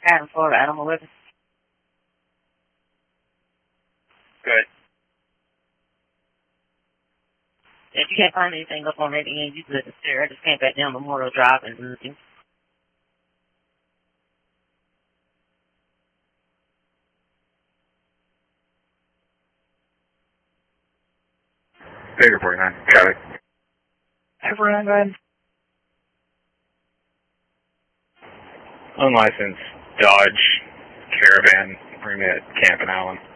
Adam Florida Animal Living. Good. If you can't find anything up on that end, you could stare. I just came back down Memorial Drive and looking. Figure 49. Got it. Everyone, go ahead. Unlicensed Dodge Caravan, permit, Camp and Allen.